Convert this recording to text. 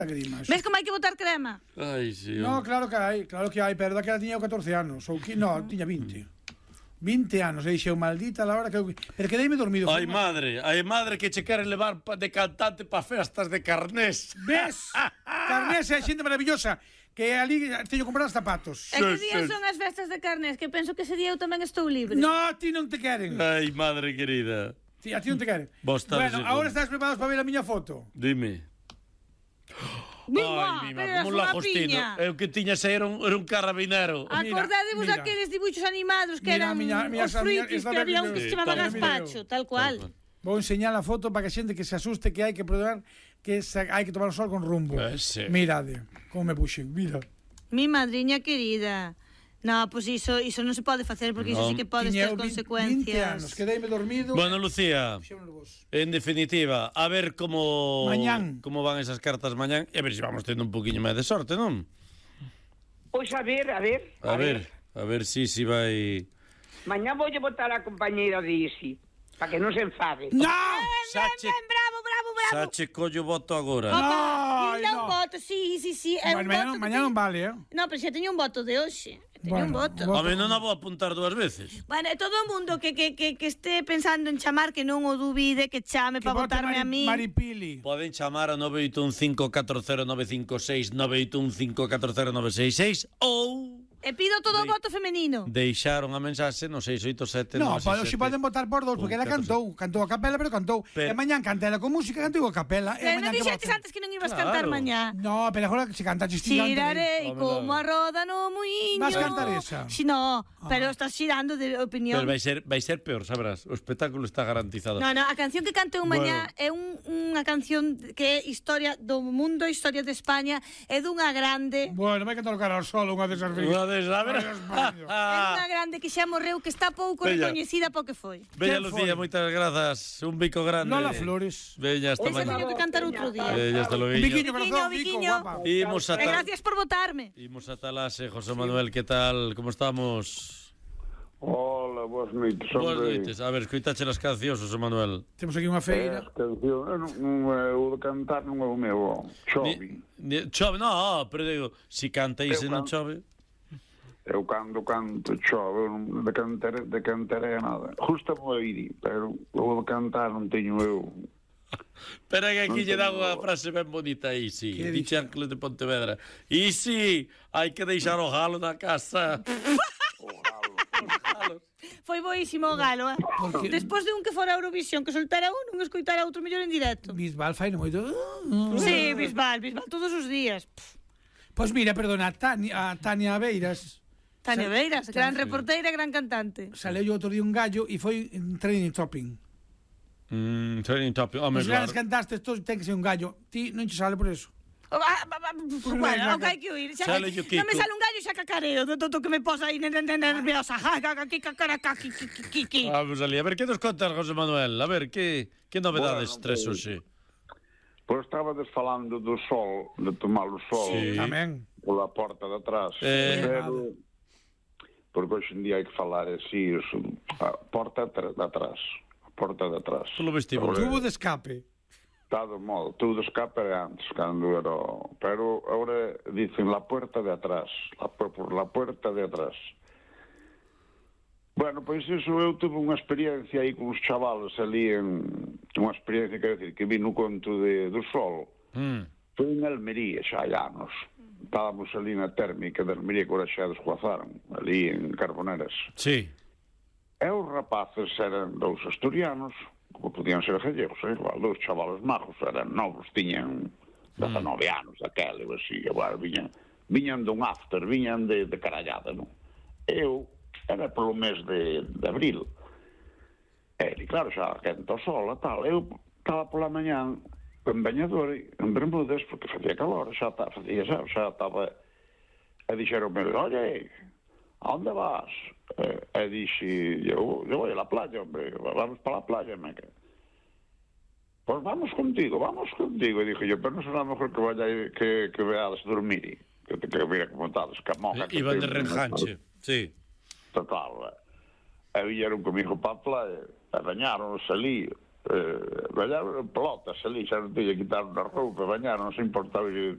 Ves como hai que botar crema? Ai, sí. No, claro que hai, pero daquela tiña 14 anos. No, tiña 20. 20 anos, e dixeu, maldita la hora que... Pero quedeime dormido. Ai, madre que che queren levar de cantante pa festas de Carnés. Ves? Carnés é xente maravillosa, que ali teño comprar os zapatos. E que día son as festas de Carnés? Que penso que ese día eu tamén estou libre. No, a ti non te queren. Ai, madre querida. Sí, a ti non te queren. Bueno, agora estás preparados para ver a miña foto? Dime. Mima, pero como unha Lagostino. piña. Eu que tiña era un carabinero. Acordadevos daqueles dibuixos animados que eran os fruitis que había un que se chamaba Gaspacho, tal cual. Vou enseñar a foto para que a xente que se asuste que hai que probar que hai que tomar o sol con rumbo. Mirade, como me puxen, mira. Mi madriña querida. No, pois iso non se pode facer porque iso sí que pode ter consecuencias. 20 anos, quedeime dormido. Bueno, Lucía, en definitiva, a ver como van esas cartas mañán e a ver se vamos tendo un poquinho máis de sorte, non? Pois a ver. A ver si vai... Mañá voulle botar a compañeira de Isi, para que non se enfade. No! Bravo. Xa che collo voto agora. Un voto, sí. Mañá non vale, eh? No, pero xa teño un voto de hoxe. Teño un voto. Home, non a vou apuntar 2 veces. Bueno, todo o mundo que este pensando en chamar, que non o dubide, que chame para votarme a mí. Maripili. Poden chamar a 981540956, 981540966 ou... E pido todo o voto femenino. Deixaron a mensaxe no 687. No, hoxe poden votar por 2, porque ela cantou a capela, pero cantou. E mañán canta ela con música, cantou a capela. Pero non dixetes antes que non ibas cantar mañá. No, pero agora que se canta xistirante. Xirarei como a roda no muiño. Vas cantar esa? Si, no, pero estás xirando de opinión. Pero vai ser peor, sabrás. O espectáculo está garantizado. No, a canción que canteu mañá é unha canción que é historia do mundo, historia de España, é dunha grande. Bueno, vai cantar o cara ao solo unha desas veces. É unha grande que xa morreu, que está pouco recoñecida po que foi. Veña, Lucía, moitas grazas. Un bico grande. Lola Flores. Veña, hasta mañá. Ese teño que cantar outro día. Veña, hasta logo. Un biquiño, corazón, bico, guapa. E gracias por votarme. Imos a Talase, José Manuel, que tal? Como estamos? Hola, boas noites. Boas noites. A ver, escoitache as cancións, José Manuel. Temos aquí unha feira. As cancións, o de cantar non é o meu. Chove. Chove, no, pero digo, si canta e se non chove... Eu cando canto chove, de cantar é nada. Justa mo oír, pero o de cantar non teño eu. Pero que aquí lle dá unha frase ben bonita aí, sí. Dixe Ángeles de Pontevedra. E si, hai que deixar o galo na casa. O galo. Foi boísimo o galo, eh? Despois de un que fora a Eurovisión, que soltara un, non escoitara outro mellor en directo. Bisbal fai moito. Sí, Bisbal todos os días. Pois mira, perdona, a Tania Beiras. Tania Beiras, gran reporteira, gran cantante. Saleu outro día un gallo e foi en training topping. Training topping, home, os grandes cantastes, todos ten que ser un gallo. Ti non che sale por eso. Bueno, o que hai que oír. Non me sale un gallo xa cacareo do que me posa aí nerviosa. Vamos ali, a ver, que nos contas, José Manuel? A ver, que novedades tres hoxe? Pois estabades falando do sol, de tomar o sol. Sí. Tamén. Pola porta de atrás. Pero... Porque hoxe en día hai que falar así, a porta de atrás. A porta de atrás. Polo vestíbulo. Tubo de escape. Está do modo. Tubo de escape era antes, cando era... Pero ahora dicen la puerta de atrás. Por la puerta de atrás. Bueno, pois iso eu tuve unha experiencia aí con os chavalos ali en... Unha experiencia, quero decir, que vi no conto do sol. Foi en Almería, xa hai anos. Estábamos ali na térmica de Almería, que ahora xa desguazaron, ali en Carboneras. Sí. E os rapaces eran dous asturianos, como podían ser gallegos, igual, dous chavalos majos, eran novos, tiñan 19 anos, aquel, ou así, igual, viñan dun after, viñan de carallada, non? Eu, era polo mes de abril, e claro, xa quenta o sol e tal, eu estaba pola mañán en bañador, en Bermudas, porque facía calor, xa estaba, e dixeronme, oye, a onde vas? E dixe, eu vou a la playa, hombre, vamos para la playa, meca. Pues vamos contigo, e dije yo, pero non será mejor que vaya que veades dormir, que mira como estás, que moja. Iban de renjanche, sí. Total, e viñeron comigo para a playa, e bañaron, salí, bañaron en pelotas ali, xa non teña que quitar unha roupa, bañaron, non se importaba